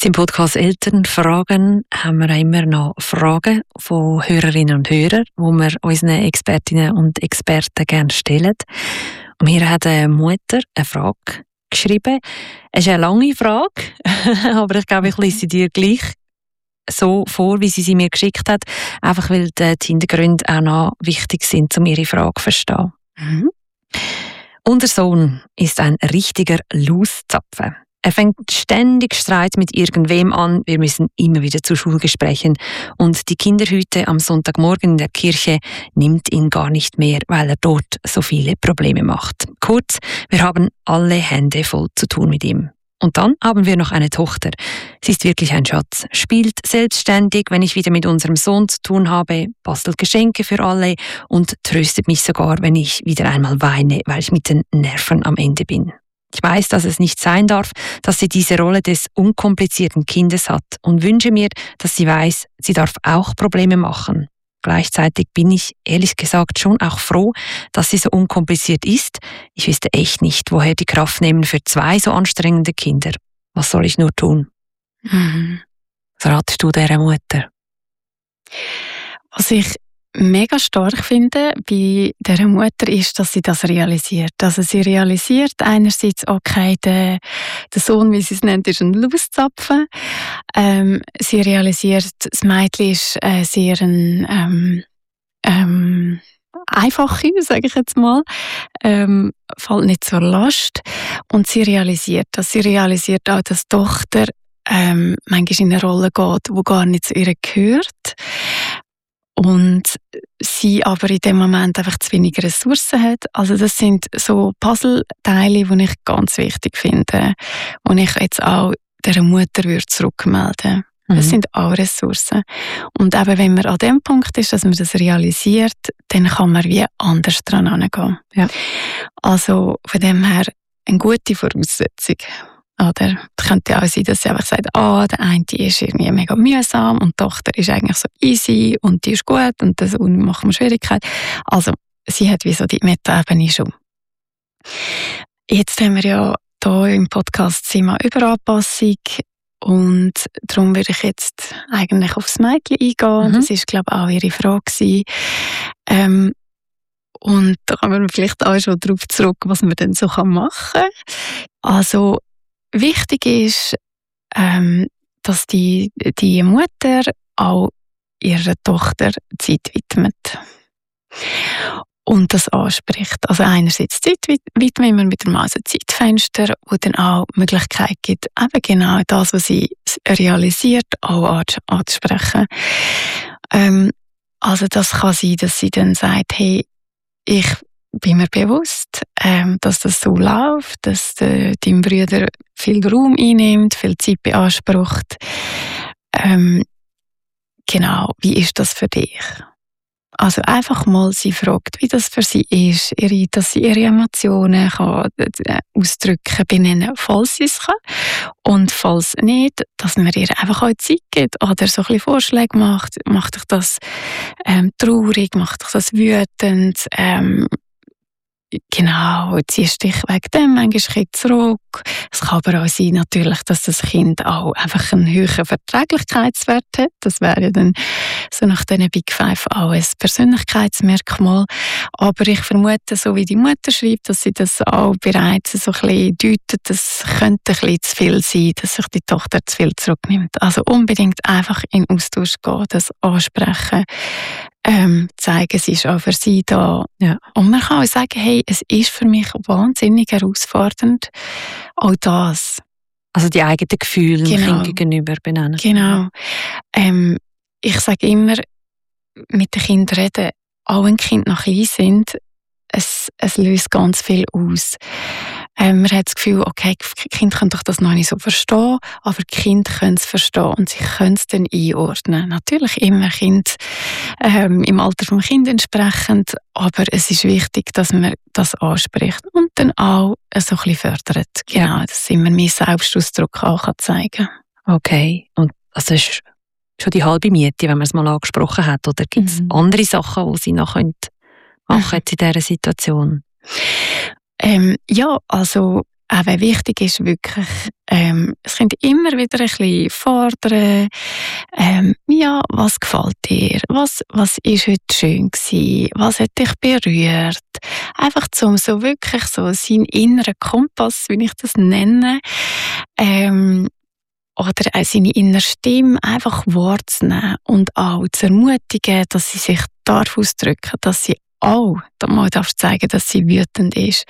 Im Podcast Elternfragen haben wir immer noch Fragen von Hörerinnen und Hörern, die wir unseren Expertinnen und Experten gerne stellen. Und mir hat eine Mutter eine Frage geschrieben. Es ist eine lange Frage, aber ich glaube, ich lese sie dir gleich so vor, wie sie mir geschickt hat, einfach weil die Hintergründe auch noch wichtig sind, um ihre Frage zu verstehen. Unser Sohn ist ein richtiger Loszapfen. Er fängt ständig Streit mit irgendwem an. Wir müssen immer wieder zu Schulgesprächen. Und die Kinderhüte am Sonntagmorgen in der Kirche nimmt ihn gar nicht mehr, weil er dort so viele Probleme macht. Kurz, wir haben alle Hände voll zu tun mit ihm. Und dann haben wir noch eine Tochter. Sie ist wirklich ein Schatz. Spielt selbstständig, wenn ich wieder mit unserem Sohn zu tun habe, bastelt Geschenke für alle und tröstet mich sogar, wenn ich wieder einmal weine, weil ich mit den Nerven am Ende bin. Ich weiß, dass es nicht sein darf, dass sie diese Rolle des unkomplizierten Kindes hat und wünsche mir, dass sie weiß, sie darf auch Probleme machen. Gleichzeitig bin ich, ehrlich gesagt, schon auch froh, dass sie so unkompliziert ist. Ich wüsste echt nicht, woher die Kraft nehmen für 2 so anstrengende Kinder. Was soll ich nur tun? Was ratest du dieser Mutter? Was ich mega stark finde bei dieser Mutter ist, dass sie das realisiert. Also sie realisiert einerseits, okay, der Sohn, wie sie es nennt, ist ein Loszapfen. Sie realisiert, das Mädchen ist sehr einfache, sage ich jetzt mal, fällt nicht zur Last. Und sie realisiert das. Sie realisiert auch, dass die Tochter manchmal in eine Rolle geht, die gar nicht zu ihr gehört. Und sie aber in dem Moment einfach zu wenig Ressourcen hat. Also das sind so Puzzleteile, die ich ganz wichtig finde, und ich jetzt auch der Mutter würde zurückmelden. Das sind auch Ressourcen. Und eben, wenn man an dem Punkt ist, dass man das realisiert, dann kann man wie anders dran herangehen. Ja. Also von dem her eine gute Voraussetzung. Oder es könnte auch sein, dass sie einfach sagt, der eine ist irgendwie mega mühsam und die Tochter ist eigentlich so easy und die ist gut und das macht mir Schwierigkeiten. Also sie hat wie so die Meta-Ebene schon. Jetzt haben wir ja hier im Podcast das Thema Überanpassung und darum würde ich jetzt eigentlich aufs Mädchen eingehen. Das ist, glaube ich, auch ihre Frage gewesen. Und da kommen wir vielleicht auch schon darauf zurück, was man denn so machen kann. Also wichtig ist, dass die Mutter auch ihrer Tochter Zeit widmet. Und das anspricht. Also einerseits Zeit widmen, immer mit dem Zeitfenster, wo dann auch die Möglichkeit gibt, eben genau das, was sie realisiert, auch anzusprechen. Also das kann sein, dass sie dann sagt, hey, ich bin mir bewusst, dass das so läuft, dass dein Bruder viel Raum einnimmt, viel Zeit beansprucht. Genau, wie ist das für dich? Also einfach mal sie fragt, wie das für sie ist, dass sie ihre Emotionen kann ausdrücken, benennen, falls sie es kann. Und falls nicht, dass man ihr einfach auch Zeit gibt oder so ein bisschen Vorschläge macht. Macht dich das traurig, macht dich das wütend, genau, ziehst dich wegen dem manchmal ein bisschen zurück. Es kann aber auch sein, natürlich, dass das Kind auch einfach einen höheren Verträglichkeitswert hat. Das wäre ja dann so nach diesen Big Five auch ein Persönlichkeitsmerkmal. Aber ich vermute, so wie die Mutter schreibt, dass sie das auch bereits so ein bisschen deutet, das könnte ein bisschen zu viel sein, dass sich die Tochter zu viel zurücknimmt. Also unbedingt einfach in Austausch gehen, das ansprechen. Zeigen, es ist auch für sie da. Ja. Und man kann auch sagen, hey, es ist für mich wahnsinnig herausfordernd. Auch das. Also die eigenen Gefühle dem Kind gegenüber benennen. Genau. Ich sage immer, mit den Kindern reden, auch wenn Kinder noch klein sind, es löst ganz viel aus. Man hat das Gefühl, okay, die Kinder können doch das noch nicht so verstehen, aber die Kinder können es verstehen und sie können es dann einordnen. Natürlich immer Kind im Alter vom Kind entsprechend, aber es ist wichtig, dass man das anspricht und dann auch so ein bisschen fördert. Genau, dass man mehr Selbstausdruck auch zeigen kann. Okay, und das ist schon die halbe Miete, wenn man es mal angesprochen hat, oder gibt es andere Sachen, die sie noch machen in dieser Situation? Ja, also auch wichtig ist, wirklich, das Kind immer wieder ein bisschen fordern, ja, was gefällt dir? Was ist heute schön gewesen? Was hat dich berührt? Einfach zum so wirklich so seinen inneren Kompass, wie ich das nenne, oder auch seine innere Stimme einfach wahrzunehmen und auch zu ermutigen, dass sie sich darf ausdrücken, dass sie auch mal darf zeigen, dass sie wütend ist,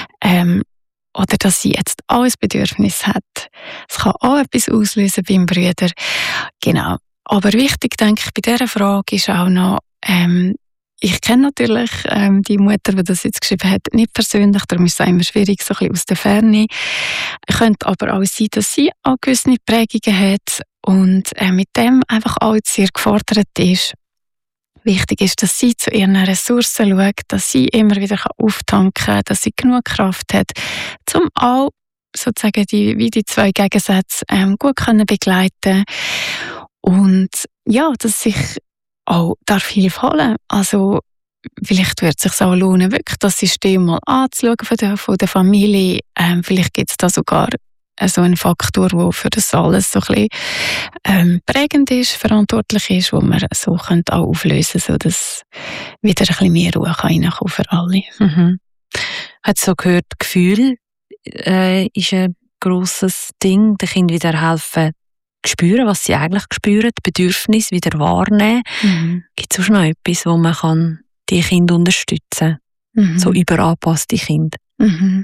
oder dass sie jetzt auch ein Bedürfnis hat. Es kann auch etwas auslösen beim Bruder. Genau. Aber wichtig, denke ich, bei dieser Frage ist auch noch, ich kenne natürlich die Mutter, die das jetzt geschrieben hat, nicht persönlich, darum ist es immer schwierig, so ein bisschen aus der Ferne. Es könnte aber auch sein, dass sie auch gewisse Prägungen hat und mit dem einfach auch sehr gefordert ist. Wichtig ist, dass sie zu ihren Ressourcen schaut, dass sie immer wieder auftanken kann, dass sie genug Kraft hat, um auch sozusagen die zwei Gegensätze gut können begleiten und ja, dass sich auch Hilfe holen. Also vielleicht wird es sich auch lohnen, wirklich das System mal anzuschauen von der Familie. Vielleicht gibt es da sogar so ein Faktor, der für das alles so ein bisschen prägend ist, verantwortlich ist, wo man so könnte auch auflösen könnte, sodass wieder ein bisschen mehr Ruhe reinkommen für alle. Mhm. Hat so gehört, Gefühl ist ein grosses Ding, den Kindern wieder helfen, spüren, was sie eigentlich spüren, Bedürfnisse wieder wahrnehmen. Mhm. Gibt es auch noch etwas, wo man kann die Kinder unterstützen kann? So überangepasste Kinder. Mhm.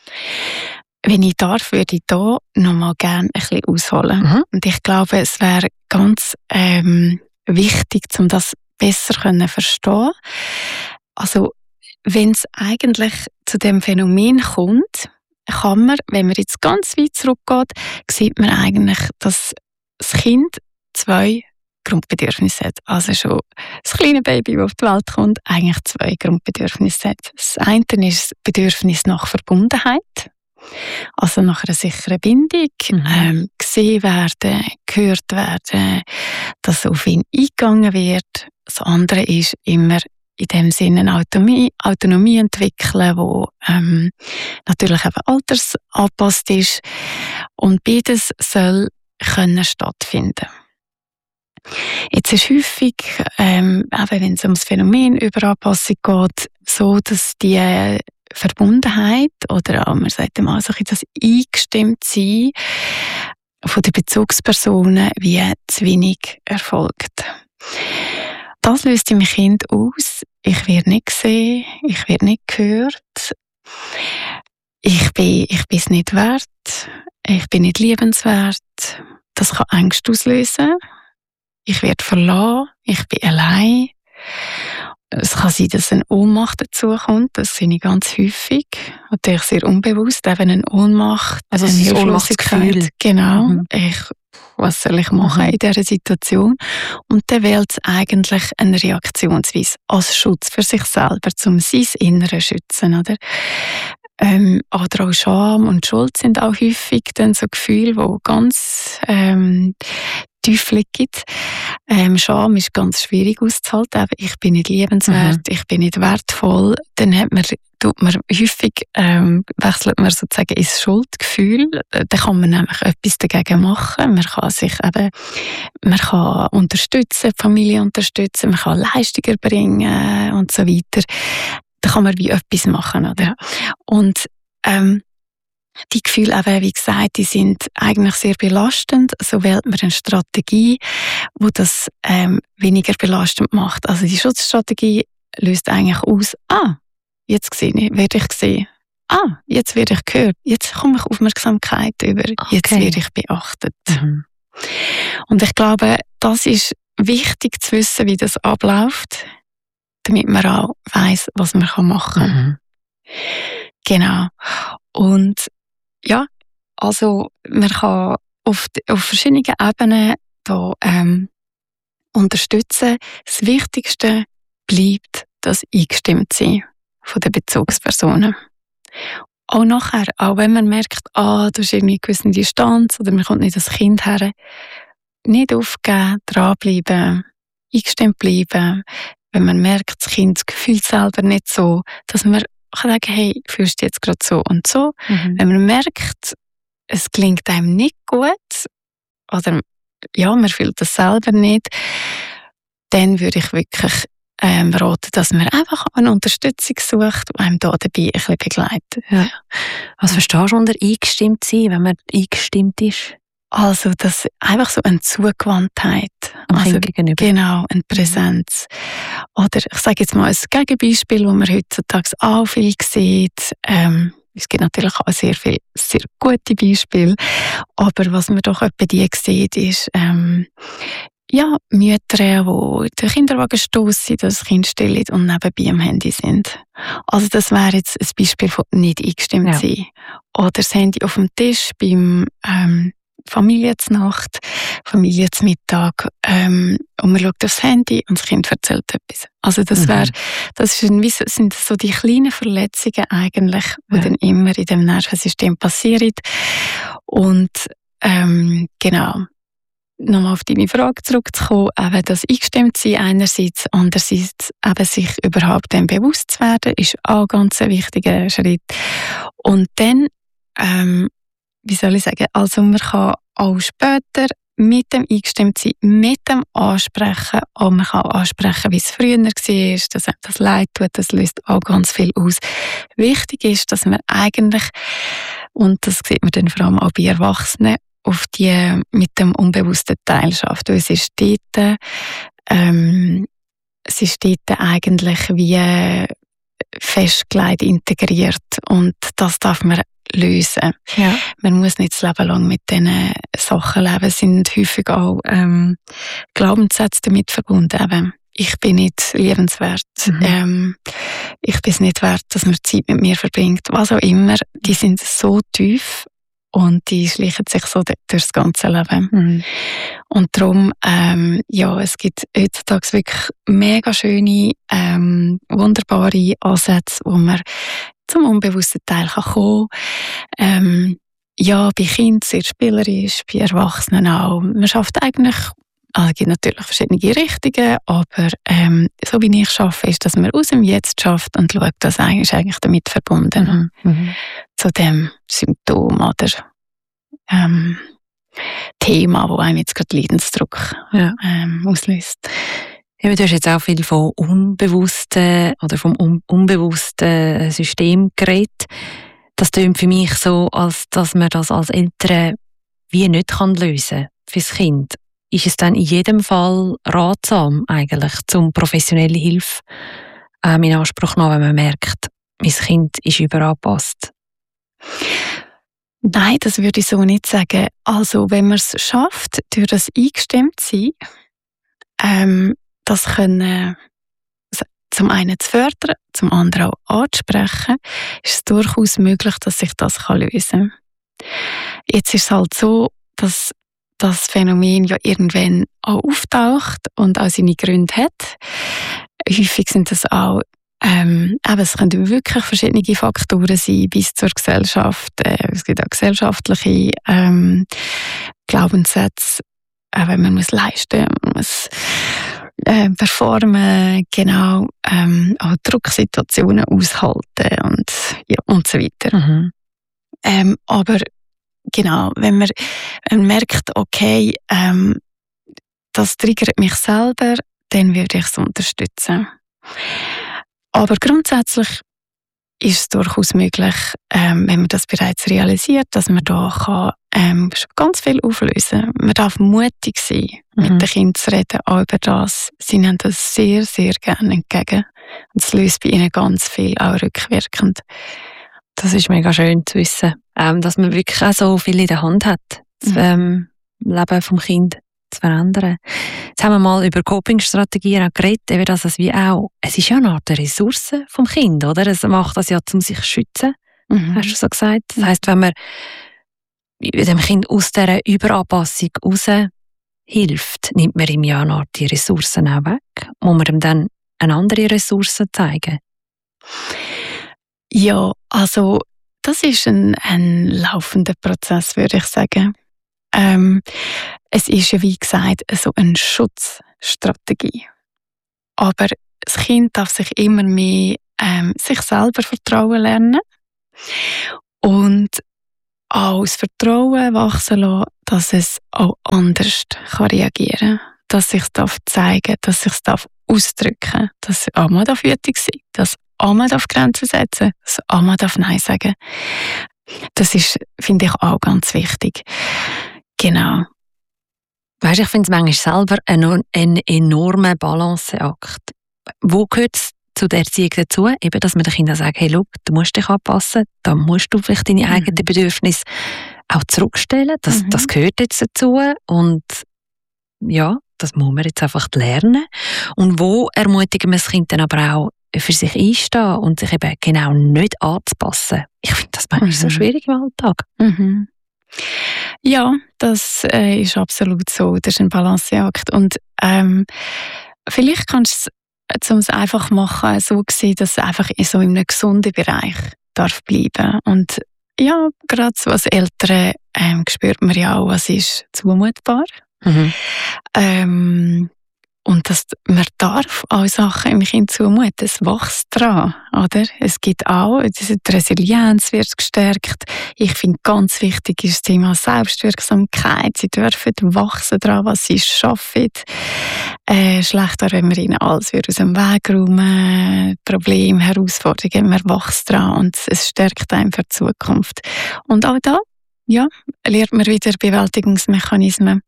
Wenn ich darf, würde ich hier noch mal gerne ein bisschen ausholen. Mhm. Und ich glaube, es wäre ganz wichtig, um das besser zu verstehen. Also, wenn es eigentlich zu dem Phänomen kommt, kann man, wenn man jetzt ganz weit zurückgeht, sieht man eigentlich, dass das Kind 2 Grundbedürfnisse hat. Also schon das kleine Baby, das auf die Welt kommt, eigentlich 2 Grundbedürfnisse hat. Das eine ist das Bedürfnis nach Verbundenheit, also nach einer sicheren Bindung, gesehen werden, gehört werden, dass auf ihn eingegangen wird. Das andere ist immer in dem Sinne Autonomie entwickeln, wo natürlich eben altersangepasst ist. Und beides soll können stattfinden. Jetzt ist häufig, eben wenn es um das Phänomen Überanpassung geht, so, dass die Verbundenheit oder auch, man sagt immer so das Eingestimmtsein von den Bezugspersonen wie zu wenig erfolgt. Das löst im Kind aus, ich werde nicht gesehen, ich werde nicht gehört, ich bin es nicht wert, ich bin nicht liebenswert. Das kann Ängste auslösen. Ich werde verlassen, ich bin allein. Es kann sein, dass eine Ohnmacht dazukommt, das sehe ich ganz häufig. Natürlich sehr unbewusst, eben eine Ohnmacht, also eine ein Ohnmachtsgefühl. Genau. Was soll ich machen in dieser Situation? Und dann wählt es eigentlich eine Reaktionsweise als Schutz für sich selber, um sein Inneres zu schützen. Oder auch Scham und Schuld sind auch häufig dann so Gefühle, die ganz tief liegen. Scham ist ganz schwierig auszuhalten. Ich bin nicht liebenswert, ich bin nicht wertvoll. Dann wechselt man sozusagen ins Schuldgefühl. Dann kann man nämlich etwas dagegen machen. Man kann unterstützen, die Familie unterstützen, man kann Leistungen bringen und so weiter. Da kann man wie etwas machen, oder? Ja. Und die Gefühle, eben, wie gesagt, die sind eigentlich sehr belastend. So wählt man eine Strategie, die das weniger belastend macht. Also die Schutzstrategie löst eigentlich aus, jetzt werde ich gesehen. Jetzt werde ich gehört. Jetzt komme ich Aufmerksamkeit über. Okay. Jetzt werde ich beachtet. Mhm. Und ich glaube, das ist wichtig zu wissen, wie das abläuft, damit man auch weiss, was man machen kann. Mhm. Genau. Und ja, also man kann auf verschiedenen Ebenen da unterstützen. Das Wichtigste bleibt das Eingestimmtsein von den Bezugspersonen. Auch nachher, auch wenn man merkt, da ist irgendwie eine gewisse Distanz oder man kommt nicht das Kind her, nicht aufgeben, dranbleiben, eingestimmt bleiben. Wenn man merkt, das Kind fühlt selber nicht so, dass man kann sagen, hey, fühlst du jetzt gerade so und so. Wenn man merkt, es klingt einem nicht gut oder ja, man fühlt das selber nicht, dann würde ich wirklich raten, dass man einfach eine Unterstützung sucht, die einem da dabei ein bisschen begleitet. Ja. Was verstehst du unter eingestimmt sein, wenn man eingestimmt ist? Also, das einfach so eine Zugewandtheit. Also, gegenüber. Genau, eine Präsenz. Oder ich sage jetzt mal ein Gegenbeispiel, das man heutzutage auch viel sieht. Es gibt natürlich auch sehr viele sehr gute Beispiele. Aber was man doch etwa die sieht, ist, ja, Mütter, die den Kinderwagen stossen, das Kind stillen und nebenbei am Handy sind. Also das wäre jetzt ein Beispiel von nicht eingestimmt sein. Oder das Handy auf dem Tisch beim Familie zur Nacht, Familie zum Mittag, und man schaut aufs Handy und das Kind erzählt etwas. Also das sind so die kleinen Verletzungen eigentlich, die dann immer in dem Nervensystem passieren. Und genau, nochmal auf deine Frage zurückzukommen, eben das Eingestimmt-Sein einerseits, andererseits eben sich überhaupt dem bewusst zu werden, ist auch ganz ein wichtiger Schritt. Und dann, wie soll ich sagen, also man kann auch später mit dem Eingestimmtsein, mit dem Ansprechen, auch man kann ansprechen, wie es früher war, dass einem das leid tut, das löst auch ganz viel aus. Wichtig ist, dass man eigentlich, und das sieht man dann vor allem auch bei Erwachsenen, auf die mit dem unbewussten Teil schafft. Es ist dort eigentlich wie festgelegt, integriert, und das darf man lösen. Ja. Man muss nicht das Leben lang mit diesen Sachen leben. Es sind häufig auch Glaubenssätze damit verbunden. Eben, ich bin nicht liebenswert. Ich bin es nicht wert, dass man Zeit mit mir verbringt. Was auch immer, die sind so tief und die schleichen sich so durchs ganze Leben. Und darum, es gibt heutzutage wirklich mega schöne, wunderbare Ansätze, wo man zum unbewussten Teil kommen kann. Bei Kindern sehr spielerisch, bei Erwachsenen auch. Man schafft eigentlich, also es gibt natürlich verschiedene Richtungen, aber so wie ich arbeite, ist, dass man aus dem Jetzt schafft und schaut, dass eigentlich damit verbunden zu dem Symptom oder Thema, das einem jetzt gerade Leidensdruck auslöst. Ja, du hast jetzt auch viel vom unbewussten oder vom unbewussten System geredet. Das klingt für mich so, als dass man das als Eltern wie nicht lösen kann fürs Kind. Ist es dann in jedem Fall ratsam, eigentlich, zum professionelle Hilfe in Anspruch zu nehmen, wenn man merkt, mein Kind ist überangepasst? Nein, das würde ich so nicht sagen. Also, wenn man es schafft, durch das Eingestimmt-Sein, das können zum einen zu fördern, zum anderen auch anzusprechen, ist es durchaus möglich, dass sich das lösen kann. Jetzt ist es halt so, dass das Phänomen ja irgendwann auch auftaucht und auch seine Gründe hat. Häufig sind das auch es können wirklich verschiedene Faktoren sein, bis zur Gesellschaft. Es gibt auch gesellschaftliche Glaubenssätze, wenn man muss leisten, man muss performen, genau, auch Drucksituationen aushalten und so weiter. Aber genau, wenn man merkt, okay, das triggert mich selber, dann würde ich es unterstützen. Aber grundsätzlich ist es durchaus möglich, wenn man das bereits realisiert, dass man da kann, ganz viel auflösen kann. Man darf mutig sein, mit den Kindern zu reden, auch über das. Sie nehmen das sehr, sehr gerne entgegen. Und es löst bei ihnen ganz viel, auch rückwirkend. Das ist mega schön zu wissen, dass man wirklich auch so viel in der Hand hat, das Leben vom Kind zu verändern. Jetzt haben wir mal über Coping-Strategien geredet, eben dass es es ist ja eine Art Ressource vom Kind, oder? Es macht das ja, um sich zu schützen, hast du so gesagt. Das heisst, wenn man dem Kind aus dieser Überanpassung raus hilft, nimmt man ihm ja eine Art die Ressourcen auch weg. Muss man ihm dann eine andere Ressource zeigen? Ja, also das ist ein laufender Prozess, würde ich sagen. Es ist ja, wie gesagt, so eine Schutzstrategie. Aber das Kind darf sich immer mehr sich selber vertrauen lernen und auch das Vertrauen wachsen lassen, dass es auch anders reagieren kann. Dass sich zeigen darf, dass sich ausdrücken darf, dass auch mal wütend sein darf, dass auch mal Grenzen setzen darf, dass auch mal Nein sagen darf. Das ist, finde ich, auch ganz wichtig. Genau. Weißt, ich finde es manchmal selber ein enormer Balanceakt. Wo gehört es zu der Erziehung dazu? Eben, dass man den Kindern sagt, hey, schau, du musst dich anpassen, da musst du vielleicht deine eigenen Bedürfnisse auch zurückstellen. Das gehört jetzt dazu. Und ja, das muss man jetzt einfach lernen. Und wo ermutigen wir das Kind dann aber auch, für sich einstehen und sich eben genau nicht anzupassen? Ich finde das manchmal so schwierig im Alltag. Ja, das ist absolut so. Das ist ein Balanceakt. Und vielleicht kannst du es einfach machen, so gesehen, dass es einfach so in einem gesunden Bereich darf bleiben. Und ja, gerade so als Eltern spürt man ja auch, was ist zumutbar. Und dass man darf auch Sachen im Kind zumuten. Es wächst dran, oder? Es gibt auch, die Resilienz wird gestärkt. Ich finde, ganz wichtig ist das Thema Selbstwirksamkeit. Sie dürfen wachsen daran, was sie schaffen. Schlechter, wenn man ihnen alles aus dem Weg räumen, Probleme, Herausforderungen, man wächst dran und es stärkt einen für die Zukunft. Und auch da, ja, lernt man wieder Bewältigungsmechanismen.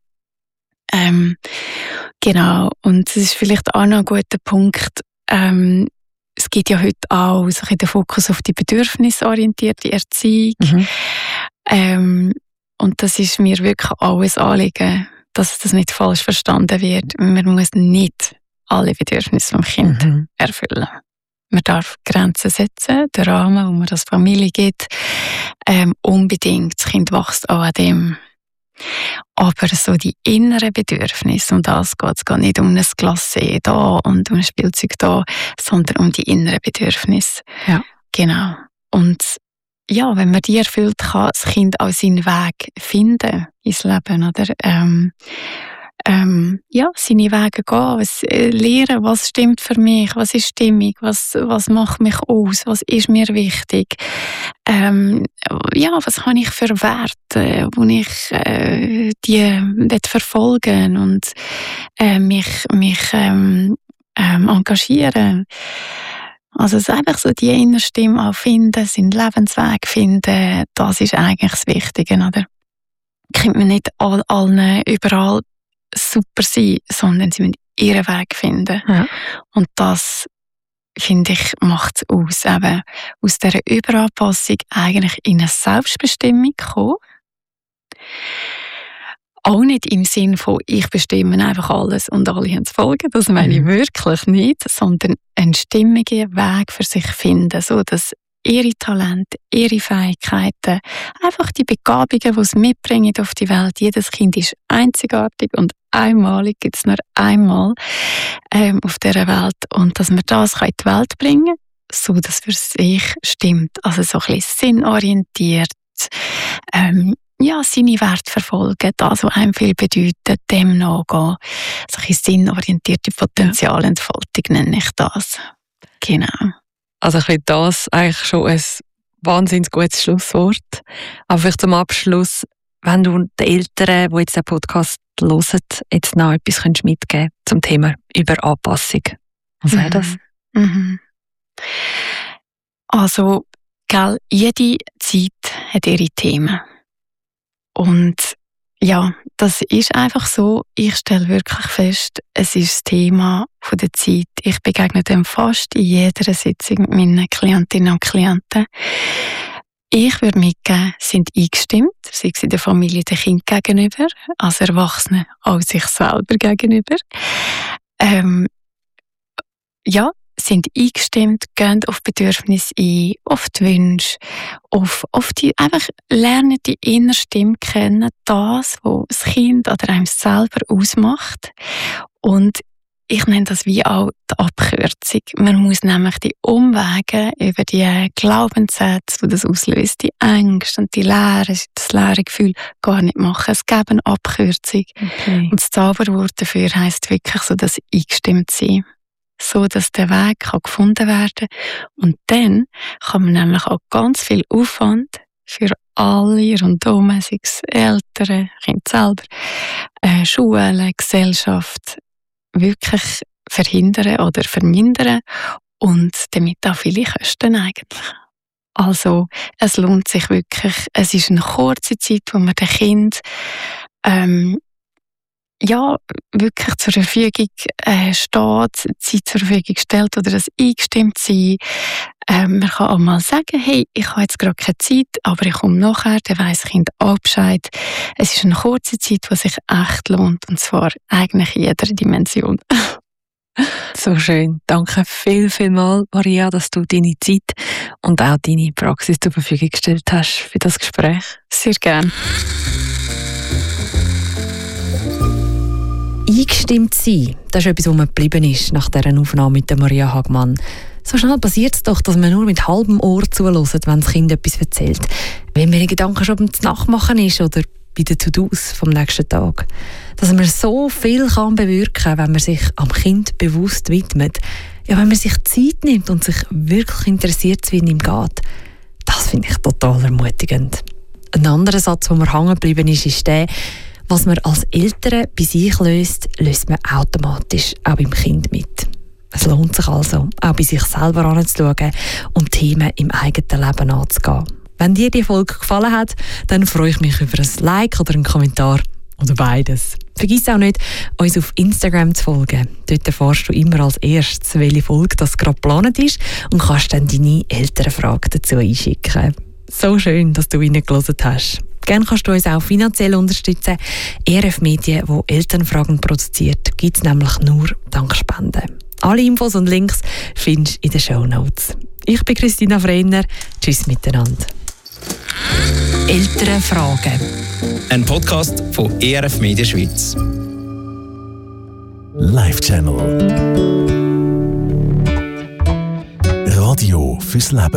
Genau, und es ist vielleicht auch noch ein guter Punkt, es gibt ja heute auch so den Fokus auf die bedürfnisorientierte Erziehung. Und das ist mir wirklich auch ein Anliegen, dass das nicht falsch verstanden wird. Man muss nicht alle Bedürfnisse vom Kind erfüllen. Man darf Grenzen setzen, den Rahmen, wo man das Familie gibt, unbedingt. Das Kind wächst auch an dem. Aber so die inneren Bedürfnisse, um das geht es nicht um ein Glacé da und um ein Spielzeug da, sondern um die inneren Bedürfnisse. Ja. Genau. Und ja, wenn man die erfüllt, kann das Kind auch seinen Weg finden ins Leben, oder? Ja, seine Wege gehen, lernen, was stimmt für mich, was ist stimmig, was macht mich aus, was ist mir wichtig, ja, was habe ich für Werte, wo ich die verfolgen und mich engagieren. Also es ist einfach so die innere Stimme auch finden, seinen Lebensweg finden, das ist eigentlich das Wichtige, oder? Kommt man nicht allen überall super sein, sondern sie müssen ihren Weg finden. Ja. Und das, finde ich, macht es aus, eben aus dieser Überanpassung eigentlich in eine Selbstbestimmung kommen. Auch nicht im Sinn von, ich bestimme einfach alles und alle haben zu folgen, das meine ich wirklich nicht, sondern einen stimmigen Weg für sich finden, so dass ihre Talente, ihre Fähigkeiten, einfach die Begabungen, die sie mitbringen auf die Welt. Jedes Kind ist einzigartig und einmalig, gibt es nur einmal auf dieser Welt. Und dass man das in die Welt bringen kann, so dass für sich stimmt. Also so ein bisschen sinnorientiert, ja, seine Werte verfolgen, das, was einem viel bedeutet, dem nachgehen. So ein bisschen sinnorientierte Potenzialentfaltung nenne ich das. Genau. Also ich finde das eigentlich schon ein wahnsinnig gutes Schlusswort. Aber vielleicht zum Abschluss, wenn du den Eltern, die jetzt den Podcast hören, jetzt noch etwas mitgeben könntest zum Thema Überanpassung. Was wäre das? Also, jede Zeit hat ihre Themen. Und ja, das ist einfach so. Ich stelle wirklich fest, es ist das Thema von der Zeit. Ich begegne dem fast in jeder Sitzung mit meinen Klientinnen und Klienten. Ich würde mitgeben, sind eingestimmt, sei es in der Familie den Kind gegenüber, als Erwachsene auch sich selber gegenüber. Ja, sind eingestimmt, gehen auf Bedürfnisse ein, auf die Wünsche, auf die, einfach lernen die innere Stimme kennen, das, was das Kind oder einem selber ausmacht. Und ich nenne das wie auch die Abkürzung. Man muss nämlich die Umwege über die Glaubenssätze, die das auslöst, die Ängste und die Leere, das leere Gefühl gar nicht machen. Es gibt eine Abkürzung. Okay. Und das Zauberwort dafür heisst wirklich so das eingestimmt sein. so dass der Weg gefunden werden kann. Und dann kann man nämlich auch ganz viel Aufwand für alle rundherum, sei es Eltern, Kind selber, Schulen, Gesellschaft, wirklich verhindern oder vermindern und damit auch viele Kosten eigentlich. Also es lohnt sich wirklich. Es ist eine kurze Zeit, wo man dem Kind wirklich zur Verfügung steht, Zeit zur Verfügung stellt oder das eingestimmt sein. Man kann auch mal sagen, hey, ich habe jetzt gerade keine Zeit, aber ich komme nachher, dann weiss das Kind auch Bescheid. Es ist eine kurze Zeit, die sich echt lohnt, und zwar eigentlich in jeder Dimension. So schön. Danke vielmals, Maria, dass du deine Zeit und auch deine Praxis zur Verfügung gestellt hast für das Gespräch. Sehr gerne. Eingestimmt sein, das ist etwas, was mir geblieben ist nach dieser Aufnahme mit der Maria Hagmann. So schnell passiert es doch, dass man nur mit halbem Ohr zuhört, wenn das Kind etwas erzählt. Wenn man in Gedanken schon beim Nachmachen ist oder bei den To-Dos vom nächsten Tag. Dass man so viel kann bewirken, wenn man sich am Kind bewusst widmet. Ja, wenn man sich Zeit nimmt und sich wirklich interessiert, wie es ihm geht. Das finde ich total ermutigend. Ein anderer Satz, der mir hängen geblieben ist, ist der: Was man als Eltern bei sich löst man automatisch auch beim Kind mit. Es lohnt sich also, auch bei sich selber anzuschauen und Themen im eigenen Leben anzugehen. Wenn dir die Folge gefallen hat, dann freue ich mich über ein Like oder einen Kommentar oder beides. Vergiss auch nicht, uns auf Instagram zu folgen. Dort erfährst du immer als erstes, welche Folge das gerade geplant ist und kannst dann deine Elternfrage dazu einschicken. So schön, dass du reingehört hast. Gerne kannst du uns auch finanziell unterstützen. ERF Medien, die Elternfragen produziert, gibt es nämlich nur dank Spenden. Alle Infos und Links findest du in den Shownotes. Ich bin Christina Frenner. Tschüss miteinander. Elternfragen. Ein Podcast von ERF Media Schweiz. Live Channel. Radio fürs Leben.